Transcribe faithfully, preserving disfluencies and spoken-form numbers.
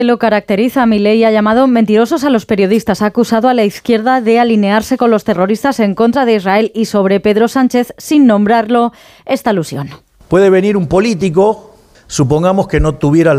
Lo caracteriza. Milei ha llamado mentirosos a los periodistas, ha acusado a la izquierda de alinearse con los terroristas en contra de Israel y sobre Pedro Sánchez, sin nombrarlo, esta alusión. Puede venir un político, supongamos que no tuviera la